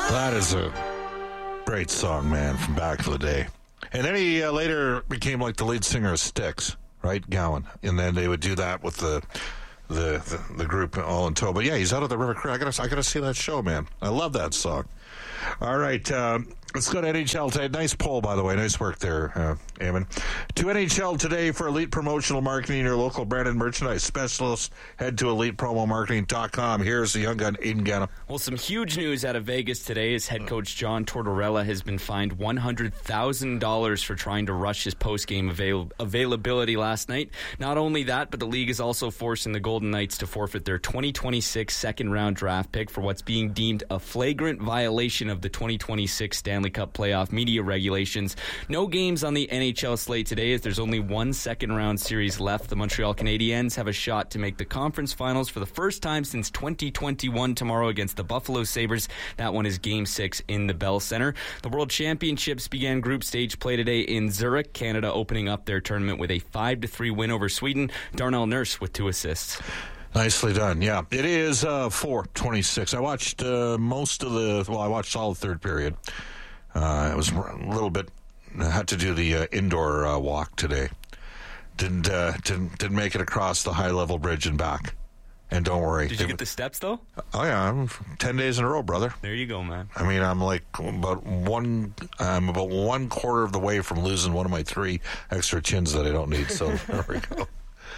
That is a great song, man, from back in the day. And then he later became like the lead singer of Styx, right, Gowan? And then they would do that with the group all in tow. But yeah, he's out of the River Creek. I gotta see that show, man. I love that song. All right, let's go to NHL today. Nice poll, by the way. Nice work there, Eamon. To NHL today for Elite Promotional Marketing, your local brand and merchandise specialist. Head to ElitePromoMarketing.com. Here's the young gun, Aidan Gannon. Well, some huge news out of Vegas today is head coach John Tortorella has been fined $100,000 for trying to rush his post-game availability last night. Not only that, but the league is also forcing the Golden Knights to forfeit their 2026 second-round draft pick for what's being deemed a flagrant violation of the 2026 Stanley Cup playoff media regulations. No games on the NHL slate today as there's only one second-round series left. The Montreal Canadiens have a shot to make the conference finals for the first time since 2021 tomorrow against the Buffalo Sabres. That one is Game 6 in the Bell Center. The World Championships began group stage play today in Zurich. Canada opening up their tournament with a 5-3 win over Sweden. Darnell Nurse with 2 assists. Nicely done. Yeah, it is 4:26. I watched I watched all the third period. It was a little bit. I had to do the indoor walk today. Didn't make it across the high level bridge and back. And don't worry. Did you get the steps though? Oh yeah, I'm 10 days in a row, brother. There you go, man. I mean, I'm about one quarter of the way from losing one of my 3 extra chins that I don't need. So there we go.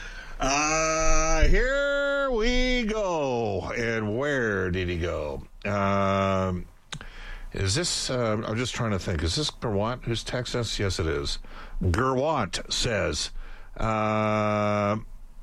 Here we go. And where did he go? Is this, I'm just trying to think, is this Gerwant who's texting us? Yes, it is. Gerwant says, Bob,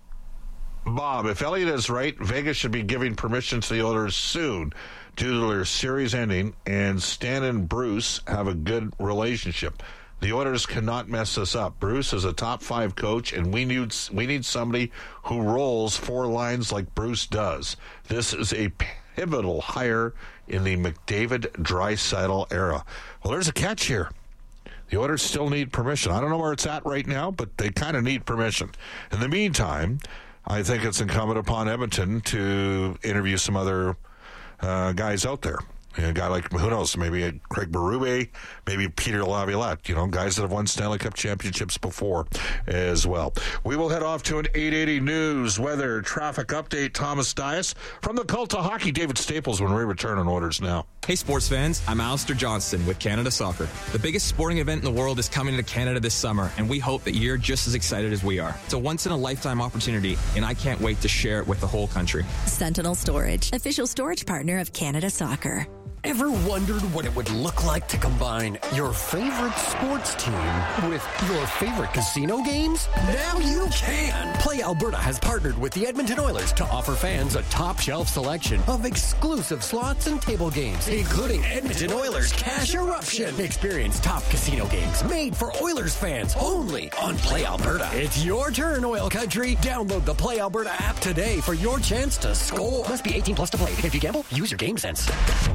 if Elliott is right, Vegas should be giving permission to the Oilers soon due to their series ending, and Stan and Bruce have a good relationship. The Oilers cannot mess this up. Bruce is a top 5 coach, and we need somebody who rolls 4 lines like Bruce does. This is a pivotal hire in the McDavid-Draisaitl era. Well, there's a catch here. The Oilers still need permission. I don't know where it's at right now, but they kind of need permission. In the meantime, I think it's incumbent upon Edmonton to interview some other guys out there. A guy like, who knows, maybe Craig Berube, maybe Peter Laviolette, guys that have won Stanley Cup championships before as well. We will head off to an 880 news, weather, traffic update. Thomas Dias from the Cult of Hockey, David Staples, when we return on Oilers Now. Hey sports fans, I'm Alistair Johnston with Canada Soccer. The biggest sporting event in the world is coming to Canada this summer, and we hope that you're just as excited as we are. It's a once-in-a-lifetime opportunity, and I can't wait to share it with the whole country. Sentinel Storage, official storage partner of Canada Soccer. Ever wondered what it would look like to combine your favorite sports team with your favorite casino games? Now you can! Play Alberta has partnered with the Edmonton Oilers to offer fans a top-shelf selection of exclusive slots and table games, including Edmonton Oilers Cash Eruption. Experience top casino games made for Oilers fans only on Play Alberta. It's your turn, Oil Country. Download the Play Alberta app today for your chance to score. Must be 18 plus to play. If you gamble, use your game sense.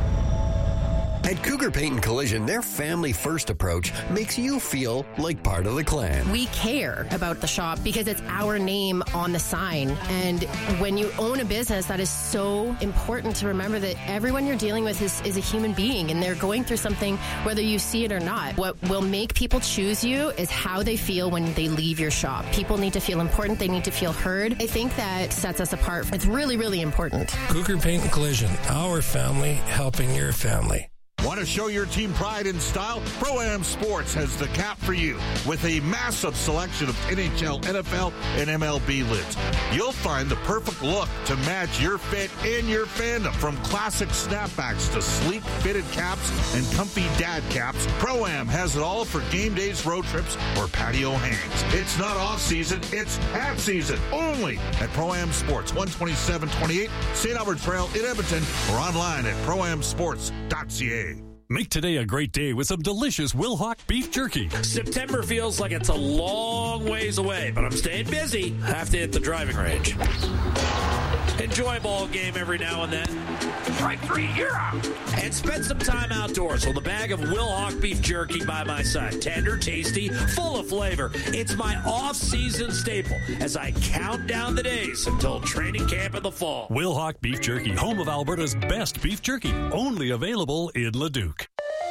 At Cougar Paint and Collision, their family-first approach makes you feel like part of the clan. We care about the shop because it's our name on the sign. And when you own a business, that is so important to remember that everyone you're dealing with is a human being, and they're going through something whether you see it or not. What will make people choose you is how they feel when they leave your shop. People need to feel important. They need to feel heard. I think that sets us apart. It's really, really important. Cougar Paint and Collision, our family helping your family. Want to show your team pride and style? Pro-Am Sports has the cap for you with a massive selection of NHL, NFL, and MLB lids. You'll find the perfect look to match your fit and your fandom. From classic snapbacks to sleek fitted caps and comfy dad caps, Pro-Am has it all for game days, road trips, or patio hangs. It's not off-season, it's half-season. Only at Pro-Am Sports, 12728 St. Albert Trail in Edmonton, or online at proamsports.ca. Make today a great day with some delicious Wilhauk beef jerky. September feels like it's a long ways away, but I'm staying busy. Have to hit the driving range. Enjoy a ball game every now and then. Strike three, you're out. And spend some time outdoors with a bag of Wilhauk beef jerky by my side. Tender, tasty, full of flavor. It's my off-season staple as I count down the days until training camp in the fall. Wilhauk Beef Jerky, home of Alberta's best beef jerky. Only available in Leduc.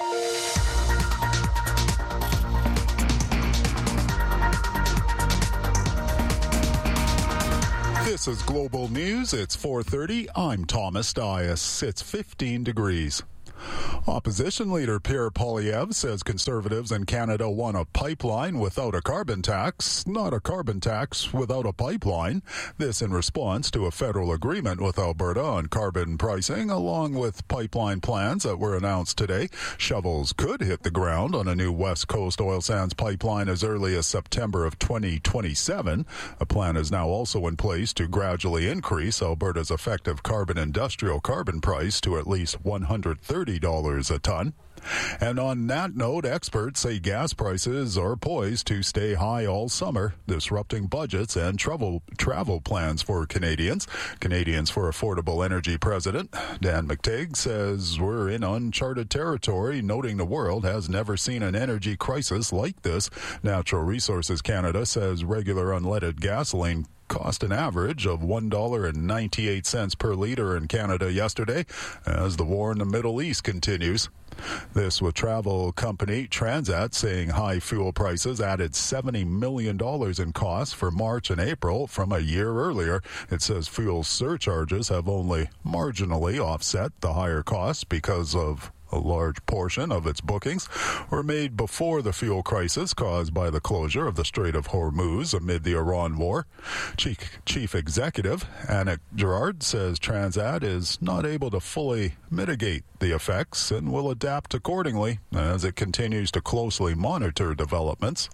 This is Global News. It's 4:30. I'm Thomas Dias. It's 15 degrees. Opposition leader Pierre Poilievre says Conservatives in Canada want a pipeline without a carbon tax, not a carbon tax without a pipeline. This in response to a federal agreement with Alberta on carbon pricing, along with pipeline plans that were announced today. Shovels could hit the ground on a new West Coast oil sands pipeline as early as September of 2027. A plan is now also in place to gradually increase Alberta's effective industrial carbon price to at least $130 a ton. And on that note, experts say gas prices are poised to stay high all summer, disrupting budgets and travel plans for Canadians. Canadians for Affordable Energy President Dan McTeague says we're in uncharted territory, noting the world has never seen an energy crisis like this. Natural Resources Canada says regular unleaded gasoline cost an average of $1.98 per litre in Canada yesterday as the war in the Middle East continues. This with travel company Transat saying high fuel prices added $70 million in costs for March and April from a year earlier. It says fuel surcharges have only marginally offset the higher costs because of a large portion of its bookings were made before the fuel crisis caused by the closure of the Strait of Hormuz amid the Iran war. Chief Executive Anik Girard says Transat is not able to fully mitigate the effects and will adapt accordingly as it continues to closely monitor developments.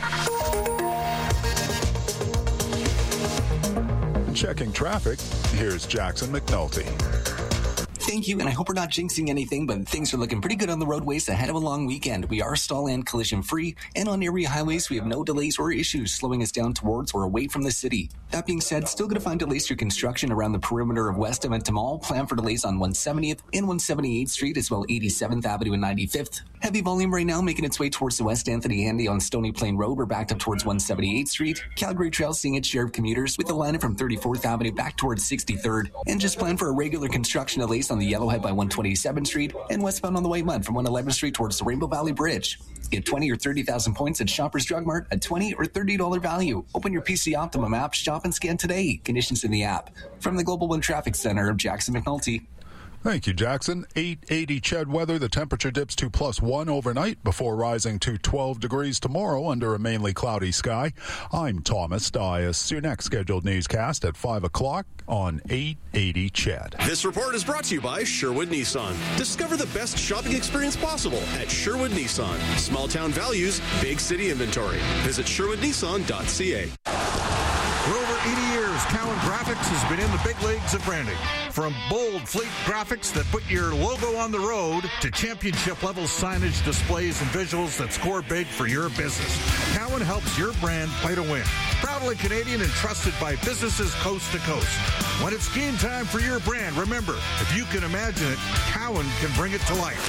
Checking traffic, here's Jackson McNulty. Thank you, and I hope we're not jinxing anything, but things are looking pretty good on the roadways ahead of a long weekend. We are stall and collision free, and on area highways, we have no delays or issues slowing us down towards or away from the city. That being said, still going to find delays through construction around the perimeter of West Edmonton Mall. Plan for delays on 170th and 178th Street, as well 87th Avenue and 95th. Heavy volume right now making its way towards the West Anthony Handy on Stony Plain Road. We're backed up towards 178th Street. Calgary Trail seeing its share of commuters with a line from 34th Avenue back towards 63rd. And just plan for a regular construction delays on the Yellowhead by 127th Street and westbound on the White Mud from 111th Street towards the Rainbow Valley Bridge. Get 20 or 30,000 points at Shoppers Drug Mart, a $20 or $30 value. Open your PC Optimum app, shop and scan today. Conditions in the app. From the Global One Traffic Center, I'm Jackson McNulty. Thank you, Jackson. 880 Ched weather. The temperature dips to +1 overnight before rising to 12 degrees tomorrow under a mainly cloudy sky. I'm Thomas Dias. Your next scheduled newscast at 5 o'clock on 880 Ched. This report is brought to you by Sherwood Nissan. Discover the best shopping experience possible at Sherwood Nissan. Small town values, big city inventory. Visit sherwoodnissan.ca. For over 80 years, Cowan Graphics has been in the big leagues of branding. From bold fleet graphics that put your logo on the road to championship-level signage, displays, and visuals that score big for your business, Cowan helps your brand play to win. Proudly Canadian and trusted by businesses coast to coast. When it's game time for your brand, remember, if you can imagine it, Cowan can bring it to life.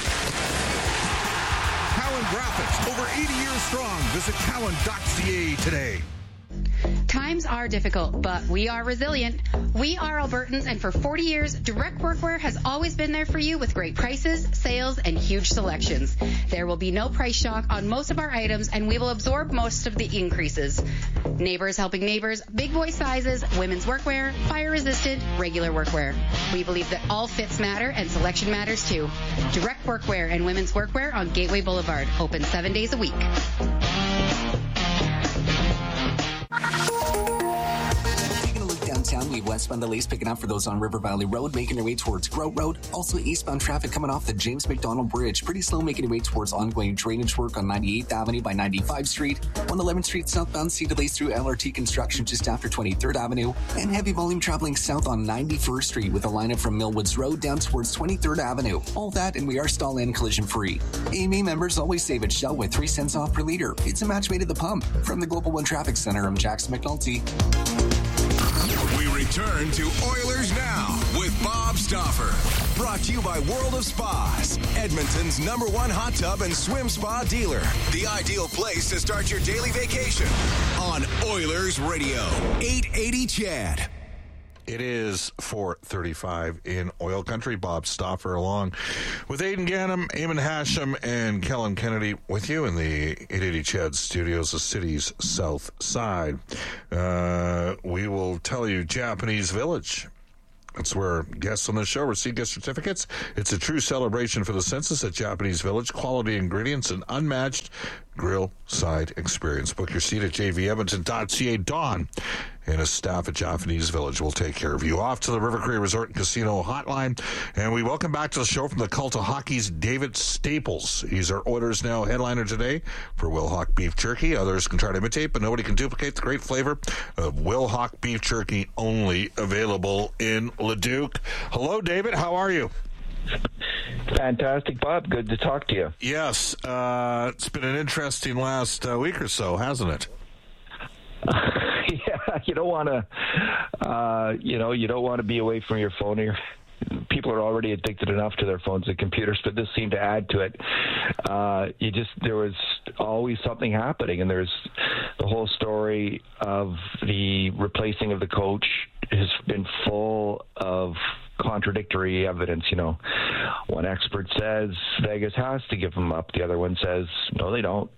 Cowan Graphics, over 80 years strong. Visit cowan.ca today. Times are difficult, but we are resilient. We are Albertans, and for 40 years, Direct Workwear has always been there for you with great prices, sales, and huge selections. There will be no price shock on most of our items, and we will absorb most of the increases. Neighbors helping neighbors, big boy sizes, women's workwear, fire-resistant, regular workwear. We believe that all fits matter and selection matters too. Direct Workwear and Women's Workwear on Gateway Boulevard, open 7 days a week. Downtown, we have westbound delays picking up for those on River Valley Road, making their way towards Groat Road. Also, eastbound traffic coming off the James McDonald Bridge, pretty slow making their way towards ongoing drainage work on 98th Avenue by 95th Street. 111th Street southbound, see delays through LRT construction just after 23rd Avenue. And heavy volume traveling south on 91st Street with a lineup from Millwoods Road down towards 23rd Avenue. All that, and we are stall and collision free. AMA members always save at Shell with 3 cents off per liter. It's a match made at the pump. From the Global One Traffic Center, I'm Jackson McNulty. We return to Oilers Now with Bob Stauffer. Brought to you by World of Spas, Edmonton's #1 hot tub and swim spa dealer. The ideal place to start your daily vacation on Oilers Radio, 880 CHED. It is 4:35 in Oil Country. Bob Stauffer along with Aidan Gannam, Eamon Hashem, and Kellen Kennedy with you in the 880 CHED studios, the city's south side. We will tell you Japanese Village. That's where guests on the show receive gift certificates. It's a true celebration for the senses at Japanese Village. Quality ingredients and unmatched grill side experience. Book your seat at jvedmonton.ca. Dawn and his staff at Japanese Village will take care of you. Off to the River Cree Resort and Casino hotline. And we welcome back to the show from the Cult of Hockey's David Staples. He's our Oilers Now headliner today for Wilhauk Beef Jerky. Others can try to imitate, but nobody can duplicate the great flavor of Wilhauk Beef Jerky, only available in Leduc. Hello, David. How are you? Fantastic, Bob. Good to talk to you. Yes. It's been an interesting last week or so, hasn't it? Yeah, you don't want to, you don't want to be away from your phone. People are already addicted enough to their phones and computers, but this seemed to add to it. There was always something happening, and there's the whole story of the replacing of the coach has been full of contradictory evidence. One expert says Vegas has to give them up. The other one says, no, they don't.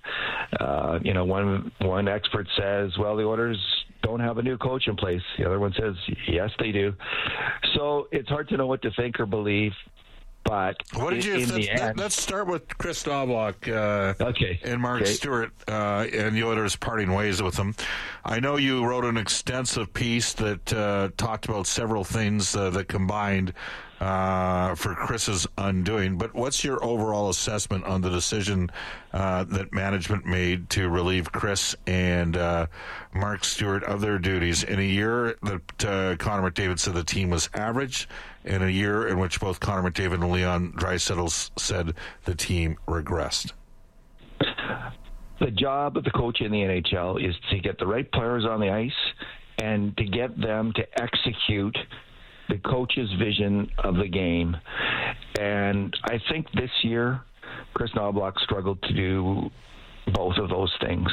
One expert says, well, the Oilers don't have a new coach in place. The other one says, yes, they do. So it's hard to know what to think or believe. But what did you think? Let's start with Chris Knoblauch and Mark Stewart and the Oilers parting ways with them. I know you wrote an extensive piece that talked about several things that combined for Chris's undoing, but what's your overall assessment on the decision that management made to relieve Chris and Mark Stewart of their duties in a year that Connor McDavid said the team was average, and a year in which both Connor McDavid and Leon Draisaitl said the team regressed? The job of the coach in the NHL is to get the right players on the ice and to get them to execute the coach's vision of the game. And I think this year, Chris Knoblauch struggled to do both of those things.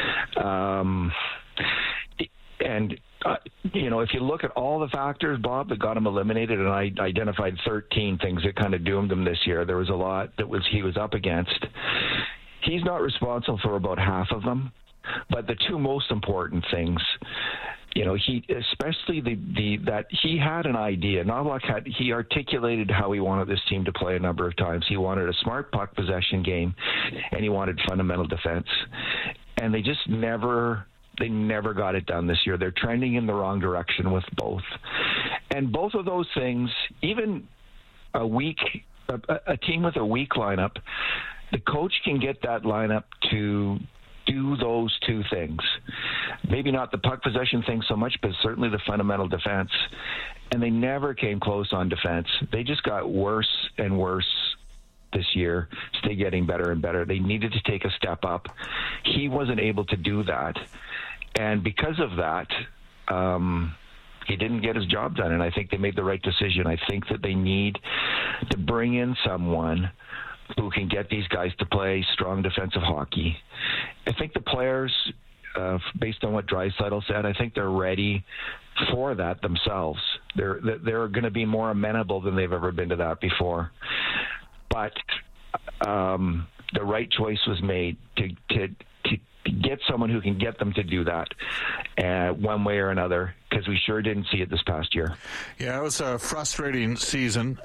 If you look at all the factors, Bob, that got him eliminated, and I identified 13 things that kind of doomed him this year. There was a lot that he was up against. He's not responsible for about half of them, but the two most important things, especially that he had an idea. Knoblauch he articulated how he wanted this team to play a number of times. He wanted a smart puck possession game, and he wanted fundamental defense. And they just never got it done this year. They're trending in the wrong direction with both. And both of those things, even a team with a weak lineup, the coach can get that lineup to do those two things. Maybe not the puck possession thing so much, but certainly the fundamental defense. And they never came close on defense. They just got worse and worse this year, stay getting better and better. They needed to take a step up. He wasn't able to do that. And because of that, he didn't get his job done. And I think they made the right decision. I think that they need to bring in someone who can get these guys to play strong defensive hockey. I think the players, based on what Draisaitl said, I think they're ready for that themselves. They're going to be more amenable than they've ever been to that before. But the right choice was made to get someone who can get them to do that one way or another, because we sure didn't see it this past year. Yeah, it was a frustrating season.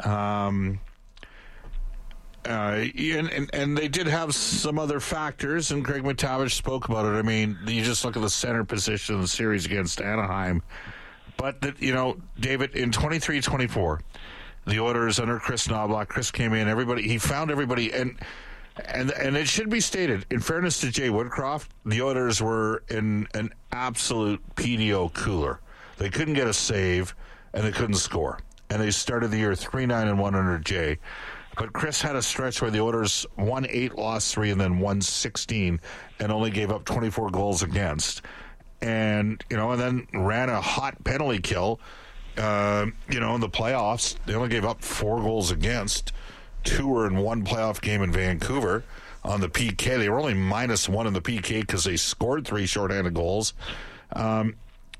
And they did have some other factors, and Craig McTavish spoke about it. I mean, you just look at the center position in the series against Anaheim. But, David, in 23-24, the Oilers under Chris Knoblauch, Chris came in, he found everybody, and it should be stated, in fairness to Jay Woodcroft, the Oilers were in an absolute PDO cooler. They couldn't get a save, and they couldn't score. And they started the year 3-9-1 under Jay. But Chris had a stretch where the Oilers won 8, lost 3, and then won 16, and only gave up 24 goals against. and then ran a hot penalty kill. In the playoffs, they only gave up 4 goals against. 2 were in one playoff game in Vancouver on the PK. They were only -1 in the PK because they scored 3 shorthanded goals. But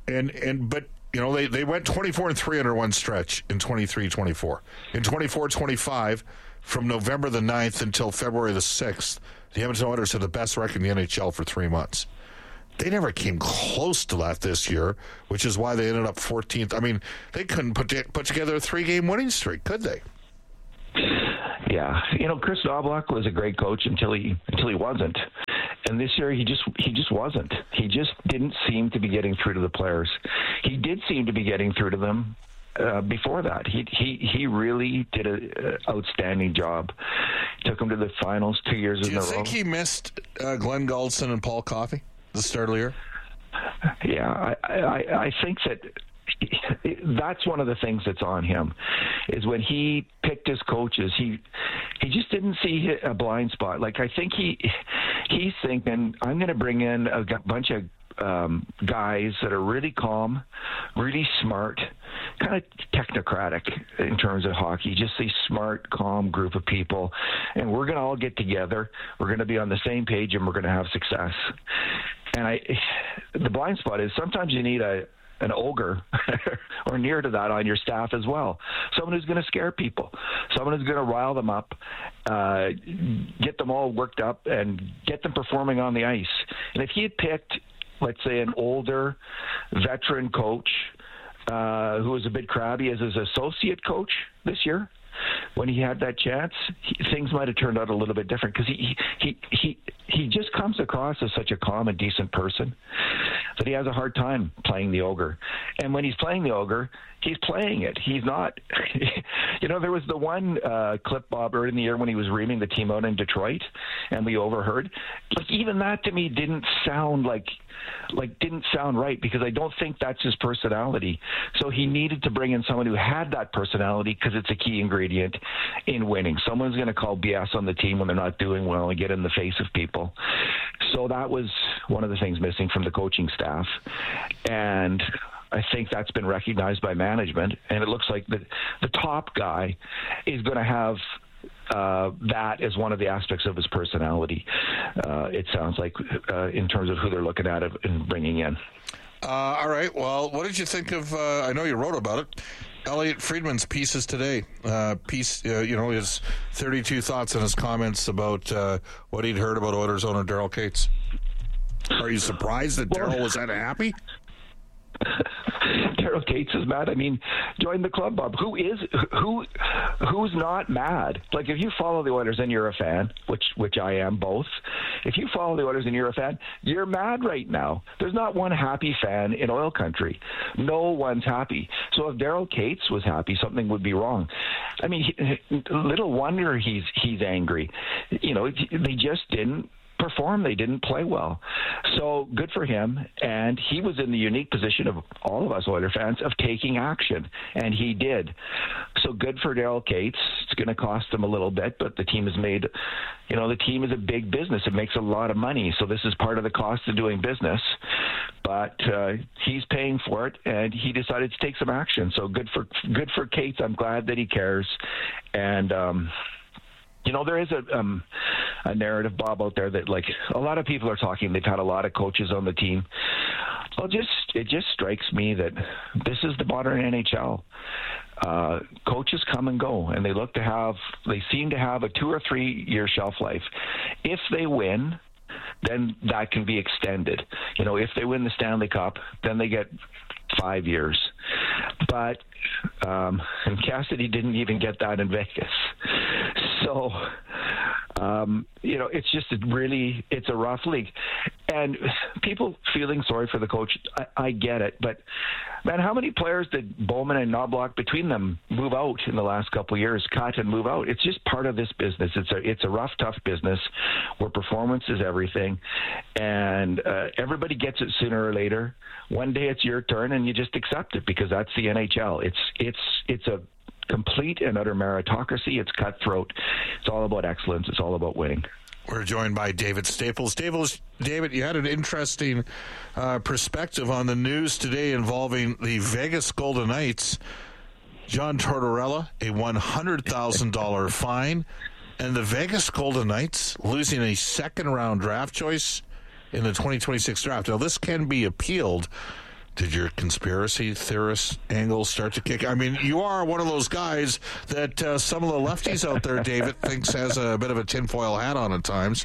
they went 24-3 under one stretch in 23-24. In 24-25, from November the 9th until February the 6th, the Edmonton Oilers had the best record in the NHL for 3 months. They never came close to that this year, which is why they ended up 14th. I mean, they couldn't put together a 3-game winning streak, could they? Yeah, Chris Knobloch was a great coach until he wasn't, and this year he just wasn't. He just didn't seem to be getting through to the players. He did seem to be getting through to them before that. He really did an outstanding job. Took them to the finals 2 years in a row. Do you think he missed Glenn Gulson and Paul Coffey the start of the year? Yeah, I think that's one of the things that's on him, is when he picked his coaches, he just didn't see a blind spot. Like, I think he's thinking, I'm going to bring in a bunch of guys that are really calm, really smart, kind of technocratic in terms of hockey, just a smart, calm group of people, and we're going to all get together, we're going to be on the same page, and we're going to have success. And the blind spot is sometimes you need an ogre or near to that on your staff as well. Someone who's going to scare people. Someone who's going to rile them up, get them all worked up, and get them performing on the ice. And if he had picked, let's say, an older veteran coach who was a bit crabby as his associate coach this year, when he had that chance, things might have turned out a little bit different, because he just comes across as such a calm and decent person that he has a hard time playing the ogre. And when he's playing the ogre, he's playing it. He's not, there was the one clip, Bob, early in the year when he was reaming the team out in Detroit, and we overheard. Like, even that to me didn't sound didn't sound right, because I don't think that's his personality. So he needed to bring in someone who had that personality, because it's a key ingredient in winning. Someone's going to call BS on the team when they're not doing well and get in the face of people. So that was one of the things missing from the coaching staff. And I think that's been recognized by management, and it looks like the top guy is going to have that as one of the aspects of his personality. It sounds like in terms of who they're looking at and bringing in. All right. Well, what did you think of? I know you wrote about it. Elliot Friedman's pieces today. His 32 thoughts and his comments about what he'd heard about Oilers owner Daryl Cates. Are you surprised that Daryl was that happy? Daryl Cates is mad. I mean, join the club, Bob. Who's not mad? Like, if you follow the Oilers and you're a fan, which I am both, if you follow the Oilers and you're a fan, you're mad right now. There's not one happy fan in oil country. No one's happy. So if Daryl Cates was happy, something would be wrong. I mean, little wonder he's angry. They just didn't perform. They didn't play well. So good for him. And he was in the unique position of all of us Oiler fans of taking action. And he did. So good for Daryl Cates. It's going to cost him a little bit, but the team has made, the team is a big business. It makes a lot of money. So this is part of the cost of doing business. But he's paying for it, and he decided to take some action. So good for Cates. I'm glad that he cares. And, there is a narrative, Bob, out there that, like, a lot of people are talking. They've had a lot of coaches on the team. Well, it just strikes me that this is the modern NHL. Coaches come and go, and they seem to have a 2 or 3 year shelf life. If they win, then that can be extended. If they win the Stanley Cup, then they get 5 years. But and Cassidy didn't even get that in Vegas. So, it's just it's a rough league. And people feeling sorry for the coach, I get it. But, man, how many players did Bowman and Knobloch between them move out in the last couple of years, cut and move out? It's just part of this business. It's a rough, tough business where performance is everything. And everybody gets it sooner or later. One day it's your turn, and you just accept it, because that's the NHL. It's a complete and utter meritocracy. It's cutthroat. It's all about excellence. It's all about winning. We're joined by David Staples. David, you had an interesting perspective on the news today involving the Vegas Golden Knights. John Tortorella, a $100,000 fine, and the Vegas Golden Knights losing a second-round draft choice in the 2026 draft. Now, this can be appealed. Did your conspiracy theorist angle start to kick? I mean, you are one of those guys that some of the lefties out there, David, thinks has a bit of a tinfoil hat on at times.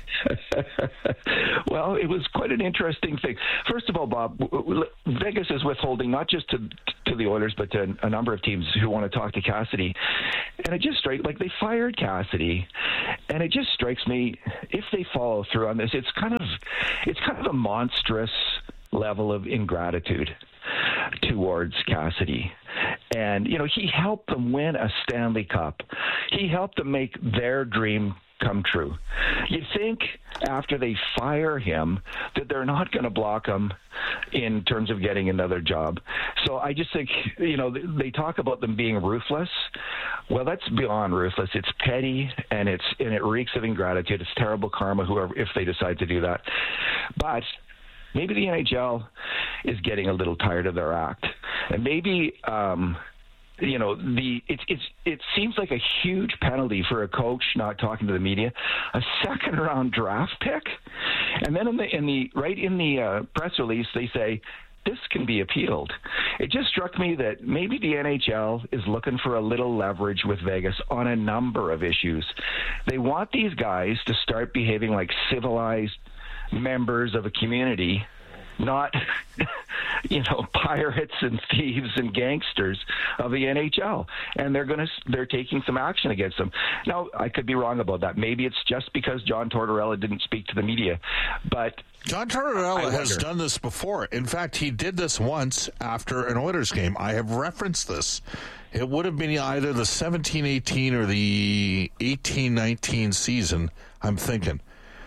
Well, it was quite an interesting thing. First of all, Bob, Vegas is withholding not just to the Oilers, but to a number of teams who want to talk to Cassidy. And it just strikes, like, they fired Cassidy, and it just strikes me, if they follow through on this, it's kind of a monstrous level of ingratitude towards Cassidy. And, you know, he helped them win a Stanley Cup. He helped them make their dream come true. You think after they fire him that they're not going to block him in terms of getting another job. So I just think, you know, they talk about them being ruthless. Well, that's beyond ruthless. It's petty, and it reeks of ingratitude. It's terrible karma, whoever, if they decide to do that. But maybe the NHL is getting a little tired of their act, and maybe you know, it seems like a huge penalty for a coach not talking to the media, a second-round draft pick, and then in the press release they say this can be appealed. It just struck me that maybe the NHL is looking for a little leverage with Vegas on a number of issues. They want these guys to start behaving like civilized members of a community, not, you know, pirates and thieves and gangsters of the NHL. And they're taking some action against them. Now, I could be wrong about that. Maybe it's just because John Tortorella didn't speak to the media. But John Tortorella has done this before. In fact, he did this once after an Oilers game. I have referenced this. It would have been either the 17-18 or the 18-19 season, I'm thinking.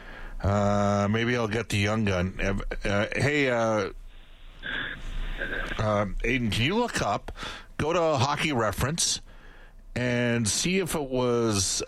Maybe I'll get the young gun. Hey, Aiden, can you look up, go to Hockey Reference, and see if it was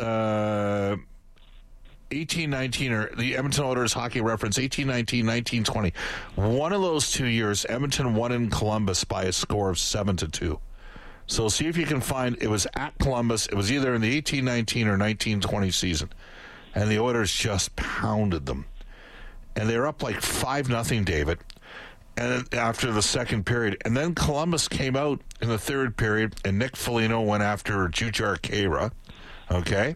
18-19 or the Edmonton Oilers Hockey Reference, 18-19, 19-20. One of those 2 years, Edmonton won in Columbus by a score of 7-2. So see if you can find, it was at Columbus. It was either in the 18-19 or 19-20 season. And the Oilers just pounded them. And they were up like 5-0, David, and after the second period. And then Columbus came out in the third period, and Nick Foligno went after Jujhar Khaira, okay?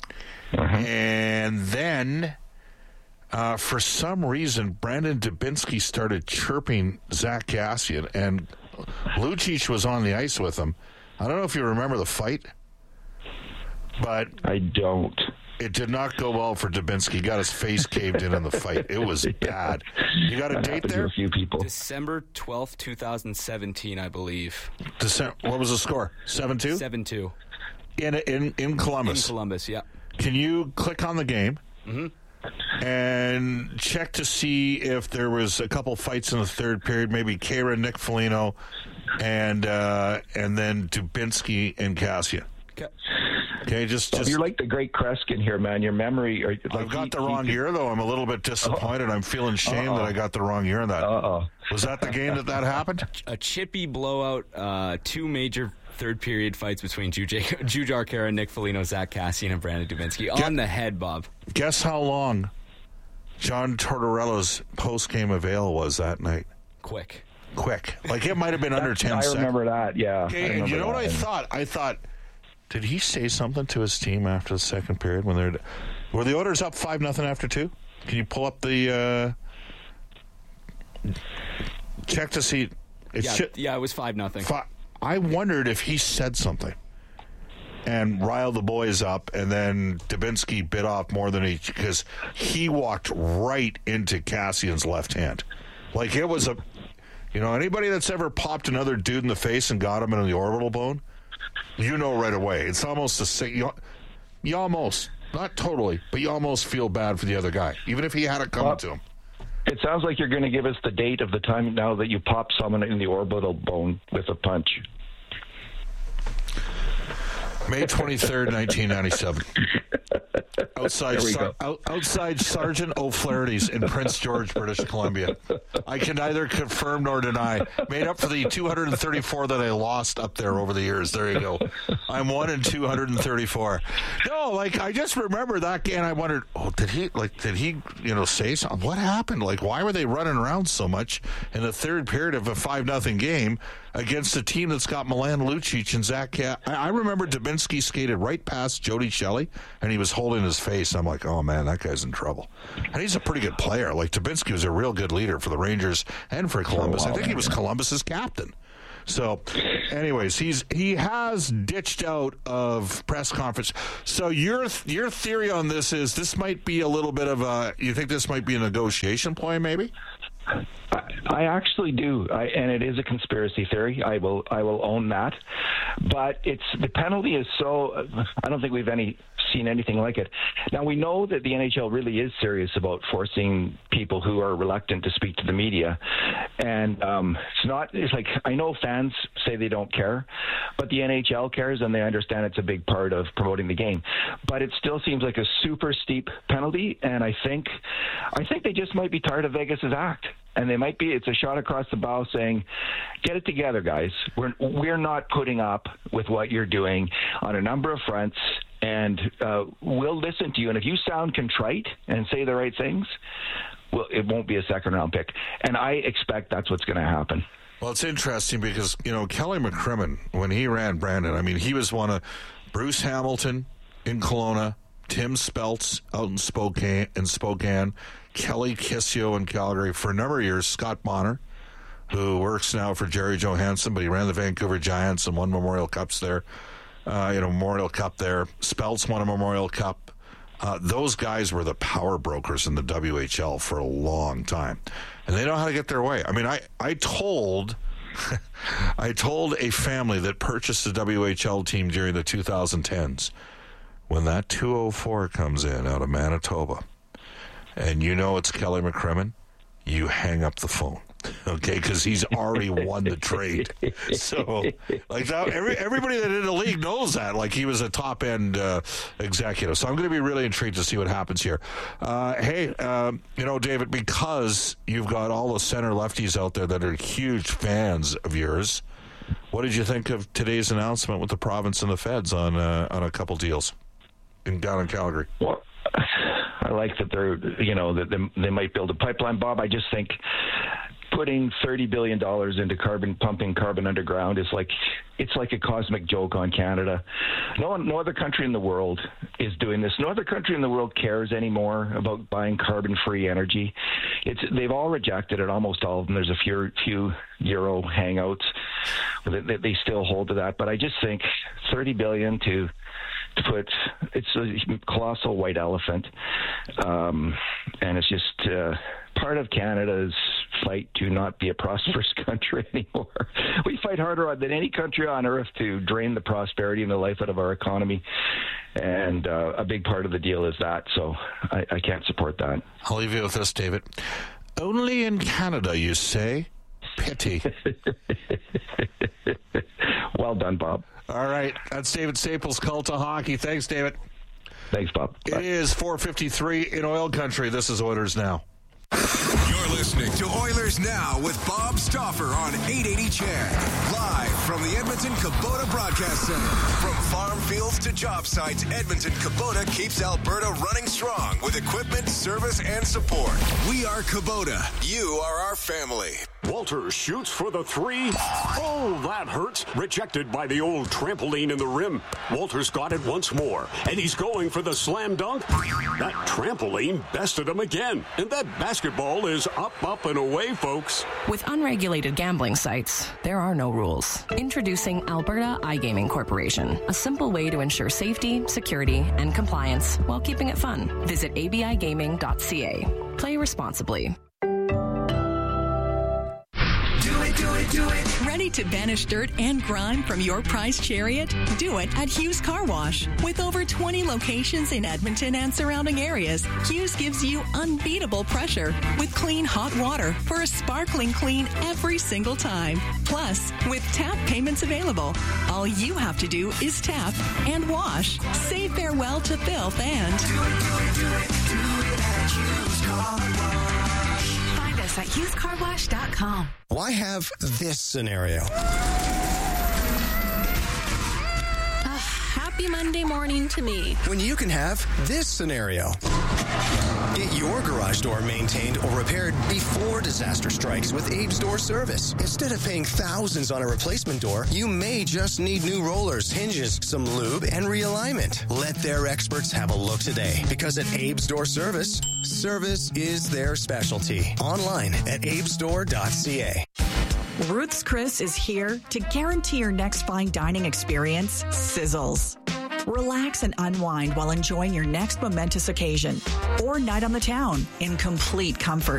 And then, for some reason, Brandon Dubinsky started chirping Zach Kassian, and Lucic was on the ice with him. I don't know if you remember the fight, but I don't. It did not go well for Dubinsky. He got his face caved in the fight. It was bad. You got a date there? A few people. December 12th, 2017, I believe. What was the score? 7-2? 7-2. In Columbus? In Columbus, yeah. Can you click on the game and check to see if there was a couple fights in the third period, maybe Khaira, Nick Foligno, and then Dubinsky and Kassian? Okay, just you're like the great Kreskin here, man. Your memory. I've got the wrong year, though. I'm a little bit disappointed. I'm feeling shame that I got the wrong year in that. Was that the game that happened? A chippy blowout. Two major third period fights between Jujhar Khaira, Nick Foligno, Zach Kassian, and Brandon Dubinsky. On the head, Bob. Guess how long John Tortorella's post-game avail was that night? Quick. Like it might have been under 10 seconds. I remember that, yeah. Okay, and you know what I thought? I thought, did he say something to his team after the second period when were the Oilers up 5-0 after 2? Can you pull up the check to see? It was 5-0. I wondered if he said something and riled the boys up, and then Dubinsky bit off more than because he walked right into Cassian's left hand. Like it was anybody that's ever popped another dude in the face and got him in the orbital bone, you know right away. It's almost the same. You almost, not totally, but you almost feel bad for the other guy, even if he had it coming to him. It sounds like you're going to give us the date of the time now that you popped someone in the orbital bone with a punch. May 23rd, 1997. Outside Sergeant O'Flaherty's in Prince George, British Columbia. I can neither confirm nor deny. Made up for the 234 that I lost up there over the years. There you go. I'm 1 in 234. No, I just remember that game, and I wondered, did he say something? What happened? Why were they running around so much in the third period of a 5-0 game against a team that's got Milan Lucic and Zach? I remember Dubinsky skated right past Jody Shelley, and he was holding his face. I'm like, oh man, that guy's in trouble. And he's a pretty good player. Dubinsky was a real good leader for the Rangers and for Columbus. I think he was Columbus's captain. So, anyways, he has ditched out of press conference. So your theory on this might be a little bit of you think this might be a negotiation ploy, maybe? I actually do, and it is a conspiracy theory. I will own that, but the penalty is so. I don't think we've seen anything like it. Now we know that the NHL really is serious about forcing people who are reluctant to speak to the media, and it's like I know fans say they don't care, but the NHL cares and they understand it's a big part of promoting the game. But it still seems like a super steep penalty, and I think they just might be tired of Vegas's act. And it's a shot across the bow saying, get it together, guys. We're not putting up with what you're doing on a number of fronts, and we'll listen to you. And if you sound contrite and say the right things, well, it won't be a second-round pick. And I expect that's what's going to happen. Well, it's interesting because, Kelly McCrimmon, when he ran Brandon, he was one of Bruce Hamilton in Kelowna, Tim Speltz out in Spokane, Kelly Kissio in Calgary. For a number of years, Scott Bonner, who works now for Jerry Johansson, but he ran the Vancouver Giants and won Memorial Cups there. Memorial Cup there. Speltz won a Memorial Cup. Those guys were the power brokers in the WHL for a long time. And they know how to get their way. I told a family that purchased the WHL team during the 2010s, when that 204 comes in out of Manitoba, and it's Kelly McCrimmon, you hang up the phone, okay? Because he's already won the trade. So, everybody that in the league knows that. He was a top-end executive. So I'm going to be really intrigued to see what happens here. Hey, David, because you've got all the center lefties out there that are huge fans of yours, what did you think of today's announcement with the province and the feds on a couple deals down in Calgary? Well, I like that they're, that they might build a pipeline, Bob. I just think putting $30 billion into pumping carbon underground is it's like a cosmic joke on Canada. No other country in the world is doing this. No other country in the world cares anymore about buying carbon-free energy. They've all rejected it, almost all of them. There's a few Euro hangouts that they still hold to that. But I just think $30 billion to put, it's a colossal white elephant, and it's just part of Canada's fight to not be a prosperous country anymore. We fight harder than any country on earth to drain the prosperity and the life out of our economy, and a big part of the deal is that, so I can't support that. I'll leave you with this, David. Only in Canada, you say? Pity. Well done, Bob. All right, that's David Staples, Cult of Hockey. Thanks, David. Thanks, Bob. It is 4:53 in Oil Country. This is Oilers Now. You're listening to Oilers Now with Bob Stauffer on 880 CHED. Live from the Edmonton Kubota Broadcast Center. From farm fields to job sites, Edmonton Kubota keeps Alberta running strong with equipment, service, and support. We are Kubota. You are our family. Walter shoots for the three. Oh, that hurts. Rejected by the old trampoline in the rim. Walter's got it once more, and he's going for the slam dunk. That trampoline bested him again, and that basketball is up, and away, folks. With unregulated gambling sites, there are no rules. Introducing Alberta iGaming Corporation, a simple way to ensure safety, security, and compliance while keeping it fun. Visit abigaming.ca. Play responsibly. Do it. Ready to banish dirt and grime from your prized Chariot? Do it at Hughes Car Wash. With over 20 locations in Edmonton and surrounding areas, Hughes gives you unbeatable pressure with clean hot water for a sparkling clean every single time. Plus, with tap payments available, all you have to do is tap and wash. Say farewell to filth and... Do it at Hughes Car Wash. Find us at HughesCarWash.com. Why have this scenario? Happy Monday morning to me. When you can have this scenario. Get your garage door maintained or repaired before disaster strikes with Abe's Door Service. Instead of paying thousands on a replacement door, you may just need new rollers, hinges, some lube, and realignment. Let their experts have a look today, because at Abe's Door Service, service is their specialty. Online at abesdoor.ca. Ruth's Chris is here to guarantee your next fine dining experience sizzles. Relax and unwind while enjoying your next momentous occasion or night on the town in complete comfort.